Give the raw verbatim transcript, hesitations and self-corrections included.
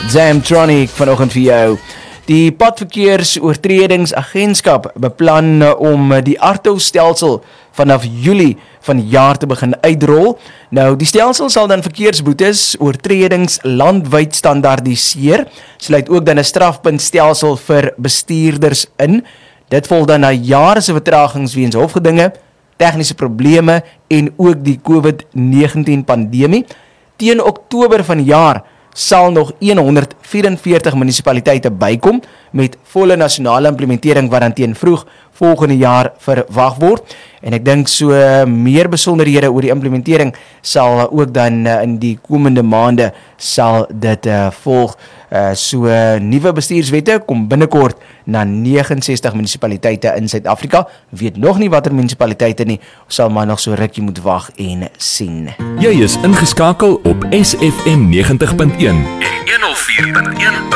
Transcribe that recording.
Zamtronic vanoggend vir jou. Die Padverkeersoortredingsagentskap beplan om die ARTO-stelsel vanaf Julie van die jaar te begin uitrol. Nou, die stelsel sal dan verkeersboetes, oortredings landwyd standaardiseer, sluit ook dan 'n strafpuntstelsel vir bestuurders in. Dit volg dan na jare se vertragings weens hofgedinge, tegniese probleme en ook die COVID negentien pandemie. Teen Oktober van die jaar sal nog honderdvyf en veertig munisipaliteite bykom met volle nasionale implementering wat dan teen vroeg volgende jaar verwag word. En ek dink so meer besonderhede oor die implementering sal ook dan in die komende maande sal dit uh, volg. Uh, so uh, nuwe bestuurswette kom binnekort na negenenses tig munisipaliteite in Suid-Afrika. Weet nog nie watter munisipaliteite nie, sal maar nog so rukkie moet wag en sien. Jy is ingeskakel op S F M negentig punt een en honderd vier punt een